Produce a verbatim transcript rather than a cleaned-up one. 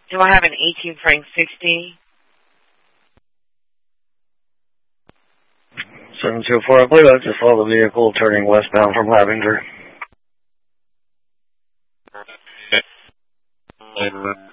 Do I have an eighteen Frank sixty? seven two four, I believe I just saw the vehicle turning westbound from Lavender.